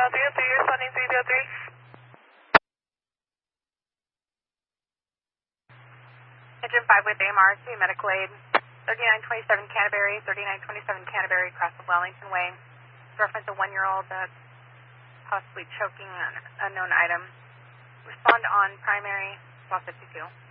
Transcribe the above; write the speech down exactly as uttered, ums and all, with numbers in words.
three oh three, responding three oh three. Engine five with A M R to medical aid. thirty-nine twenty-seven Canterbury, thirty-nine twenty-seven Canterbury, across the Wellington Way. Reference a one-year-old that's possibly choking on an unknown item. Respond on primary, Swap fifty-two.